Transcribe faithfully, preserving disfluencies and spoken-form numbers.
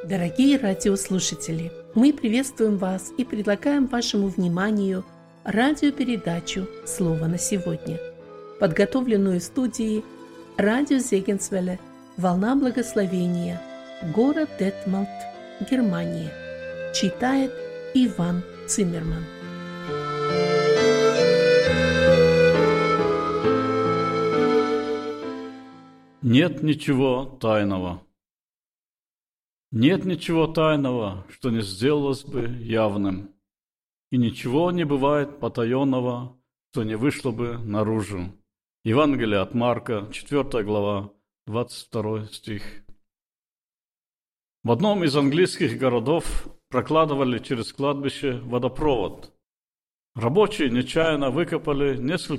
Дорогие радиослушатели, мы приветствуем вас и предлагаем вашему вниманию радиопередачу «Слово на сегодня», подготовленную студией радио Зегенсвелле «Волна благословения», город Детмалт, Германия. Читает Иван Циммерман. Нет ничего тайного. Нет ничего тайного, что не сделалось бы явным, и ничего не бывает потаенного, что не вышло бы наружу. Евангелие от Марка, четвёртая глава, двадцать второй стих. В одном из английских городов прокладывали через кладбище водопровод. Рабочие нечаянно выкопали несколько